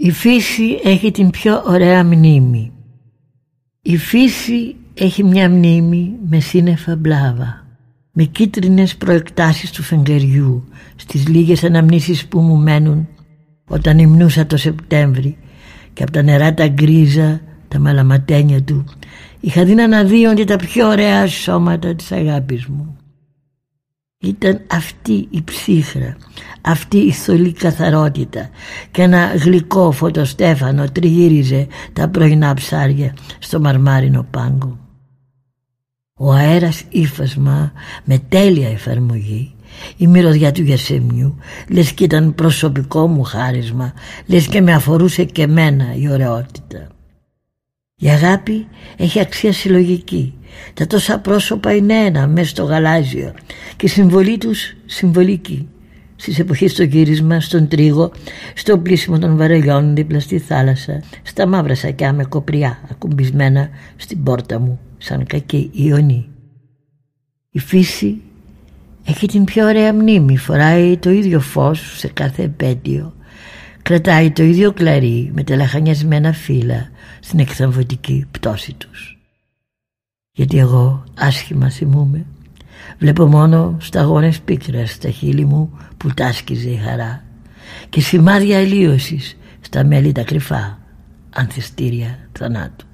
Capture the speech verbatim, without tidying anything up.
Η φύση έχει την πιο ωραία μνήμη. Η φύση έχει μια μνήμη με σύννεφα μπλάβα, με κίτρινες προεκτάσεις του φεγγαριού στις λίγες αναμνήσεις που μου μένουν όταν υμνούσα το Σεπτέμβρη και από τα νερά τα γκρίζα, τα μαλαματένια του είχα δει να αναδύονται τα πιο ωραία σώματα της αγάπης μου. Ήταν αυτή η ψύχρα, αυτή η θολή καθαρότητα και ένα γλυκό φωτοστέφανο τριγύριζε τα πρωινά ψάρια στο μαρμάρινο πάγκο. Ο αέρας ύφασμα με τέλεια εφαρμογή, η μυρωδιά του γιασεμιού, λες και ήταν προσωπικό μου χάρισμα, λες και με αφορούσε και μένα η ωραιότητα. Η αγάπη έχει αξία συλλογική. Τα τόσα πρόσωπα είναι ένα μέσα στο γαλάζιο και η συμβολή τους συμβολική. Στις εποχές στο γύρισμα, στον τρίγο, στο πλήσιμο των βαρελιών δίπλα στη θάλασσα, στα μαύρα σακιά με κοπριά ακουμπισμένα στην πόρτα μου σαν κακή ιονή. Η φύση έχει την πιο ωραία μνήμη, φοράει το ίδιο φως σε κάθε επέτειο, κρατάει το ίδιο κλαρί με τα λαχανιασμένα φύλλα στην εκθαμβωτική πτώση τους. Γιατί εγώ άσχημα θυμούμαι, βλέπω μόνο σταγόνες πίκρας στα χείλη μου που τάσκιζε η χαρά και σημάδια αλλίωσης στα μέλη τα κρυφά ανθιστήρια θανάτου.